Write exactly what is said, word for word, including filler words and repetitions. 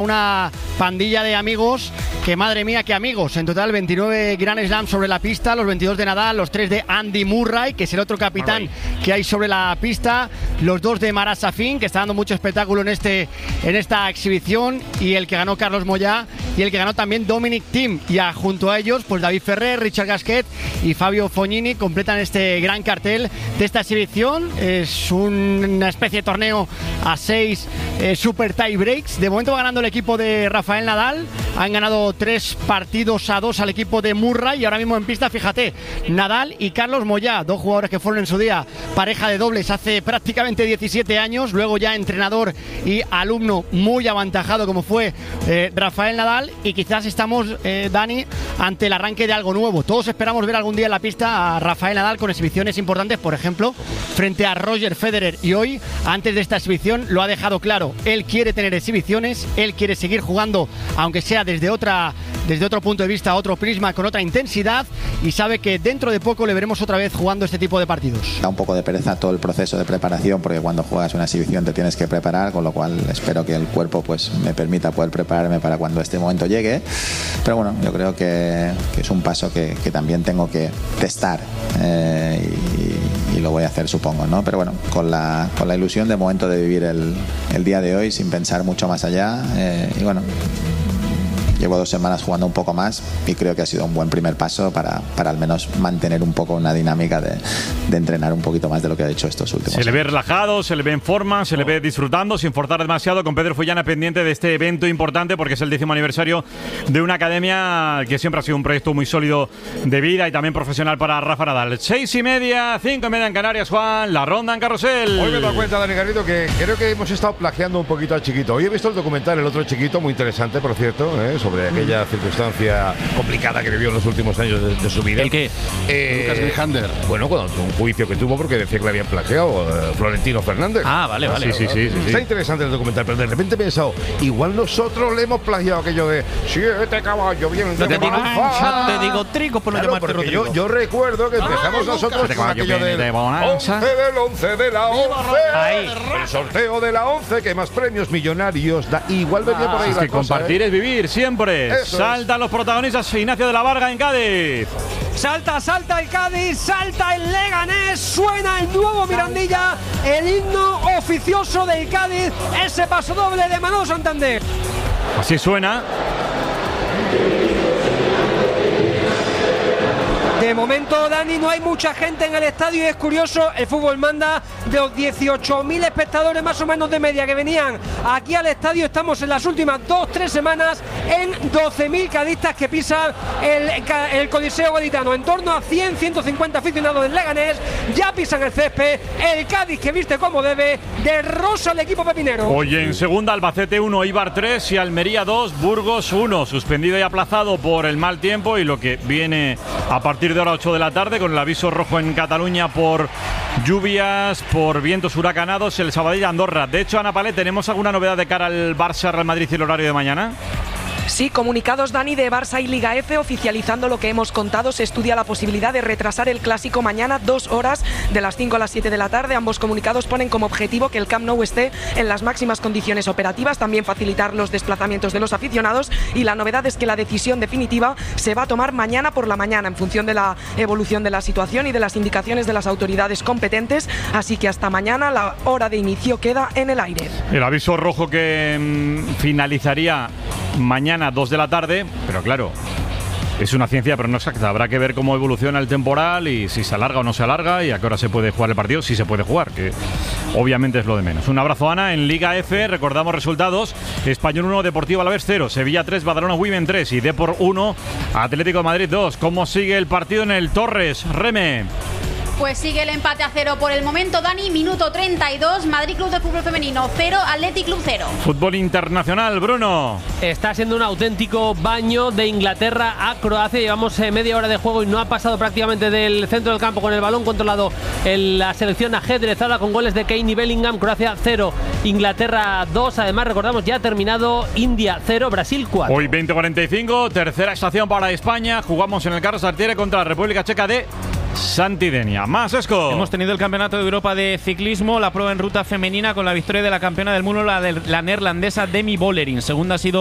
una pandilla de amigos que, madre mía, qué amigos. En total veintinueve Grand Slams sobre la pista, los veintidós de Nadal, los tres de Andy Murray, que es el otro capitán Murray. que hay sobre la pista, los dos de Marat Safin, que está dando mucho espectáculo en, este, en esta exhibición, y el que ganó Carlos Moyà, y el que ganó también Dominic Thiem. Y a, junto a ellos, pues David Ferrer, Richard Gasquet y Fabio Fognini completan este gran cartel de esta exhibición. Es un, una especie de torneo a seis eh, super tie breaks. De momento va ganando el equipo de Rafael Nadal. Han ganado tres partidos a dos al equipo de Murray, y ahora mismo en pista, fíjate, Nadal y Carlos Moyà, dos jugadores que fueron en su día pareja de dobles hace prácticamente diecisiete años, luego ya entrenador y alumno muy aventajado como fue eh, Rafael Nadal, y quizás estamos, eh, Dani, ante el arranque de algo nuevo. Todos esperamos ver algún día en la pista a Rafael Nadal con exhibiciones importantes, por ejemplo, frente a Roger Federer, y hoy, antes de esta exhibición, lo ha dejado claro. Él quiere tener exhibiciones, él quiere seguir jugando, aunque sea desde otra, desde otro punto de vista, otro prisma, con otra intensidad, y sabe que dentro de poco le veremos otra vez jugando este tipo de partidos. Da un poco de pereza todo el proceso de preparación, porque cuando juegas una exhibición te tienes que preparar, con lo cual espero que el cuerpo pues me permita poder prepararme para cuando este momento llegue. Pero bueno, yo creo que, que es un paso que, que también tengo que testar, eh, y, y lo voy a hacer, supongo, ¿no? Pero bueno, con la, con la ilusión de momento de vivir el, el día de hoy sin pensar mucho más allá, eh, y bueno, llevo dos semanas jugando un poco más y creo que ha sido un buen primer paso para, para al menos mantener un poco una dinámica de, de entrenar un poquito más de lo que he hecho estos últimos años. Se le ve relajado, se le ve en forma, se le ve disfrutando sin forzar demasiado, con Pedro Fullana pendiente de este evento importante porque es el décimo aniversario de una academia que siempre ha sido un proyecto muy sólido de vida y también profesional para Rafa Nadal. Seis y media, cinco y media en Canarias, Juan, la ronda en Carrusel. Hoy me he dado cuenta, Dani Garrido, que creo que hemos estado plagiando un poquito al Chiquito. Hoy he visto el documental El otro Chiquito, muy interesante, por cierto, ¿eh? sobre aquella circunstancia complicada que vivió en los últimos años de, de su vida. ¿El qué? Eh, Lucas Grijander. Bueno, cuando un juicio que tuvo porque decía que le habían plagiado eh, Florentino Fernández. Ah, vale, vale. Sí, sí, sí, sí, sí. Está interesante el documental, pero de repente he pensado, igual nosotros le hemos plagiado aquello de siete caballos bien. No te digo, no te digo trigo por no claro, llamarte Rodrigo. Yo, yo recuerdo que empezamos ah, nosotros con aquello del once del once de la once. Ahí. El sorteo de la once, que más premios millonarios da. Igual venía ah, por ahí es la que cosa, compartir ¿eh? es vivir, siempre. Eso Saltan es. los protagonistas, Ignacio de la Varga en Cádiz. Salta, salta el Cádiz, salta el Leganés, suena el nuevo Mirandilla, el himno oficioso del Cádiz, ese paso doble de Manolo Santander. Así suena. De momento, Dani, no hay mucha gente en el estadio y es curioso, el fútbol manda. De los dieciocho mil espectadores más o menos de media que venían aquí al estadio, estamos en las últimas dos, tres semanas en doce mil cadistas que pisan el, el Coliseo Gaditano. En torno a cien, ciento cincuenta aficionados del Leganés ya pisan el césped. El Cádiz, que viste como debe, de rosa el equipo pepinero. Hoy en segunda, Albacete uno, Eibar tres y Almería dos, Burgos uno. Suspendido y aplazado por el mal tiempo y lo que viene a partir de ahora ocho de la tarde, con el aviso rojo en Cataluña por lluvias, por vientos huracanados, el Sabadell Andorra. De hecho, Ana Palet, ¿tenemos alguna novedad de cara al Barça Real Madrid y el horario de mañana? Sí, comunicados, Dani, de Barça y Liga F oficializando lo que hemos contado. Se estudia la posibilidad de retrasar el clásico mañana dos horas, de las cinco a las siete de la tarde. Ambos comunicados ponen como objetivo que el Camp Nou esté en las máximas condiciones operativas, también facilitar los desplazamientos de los aficionados, y la novedad es que la decisión definitiva se va a tomar mañana por la mañana en función de la evolución de la situación y de las indicaciones de las autoridades competentes, así que hasta mañana la hora de inicio queda en el aire. El aviso rojo que mmm, finalizaría mañana dos de la tarde, pero claro, es una ciencia pero no exacta. Habrá que ver cómo evoluciona el temporal y si se alarga o no se alarga y a qué hora se puede jugar el partido, si se puede jugar, que obviamente es lo de menos. Un abrazo, Ana. En Liga F recordamos resultados: Español uno, Deportivo Alavés cero, Sevilla tres, Badalona Women tres y Depor uno, Atlético de Madrid dos. ¿Cómo sigue el partido en el Torres, Reme? Pues sigue el empate a cero por el momento, Dani. Minuto treinta y dos, Madrid Club de Fútbol Femenino cero, Athletic Club cero. Fútbol internacional, Bruno. Está siendo un auténtico baño de Inglaterra a Croacia. Llevamos eh, media hora de juego y no ha pasado prácticamente del centro del campo con el balón controlado en la selección ajedrezada, con goles de Kane y Bellingham. Croacia cero, Inglaterra dos. Además, recordamos, ya ha terminado India cero, Brasil cuatro. Hoy veinte cuarenta y cinco, tercera estación para España. Jugamos en el Carlos Tartiere contra la República Checa de Santidenia. Más, Esco. Hemos tenido el Campeonato de Europa de Ciclismo, la prueba en ruta femenina con la victoria de la campeona del mundo, la, de, la neerlandesa Demi Vollering. Segunda ha sido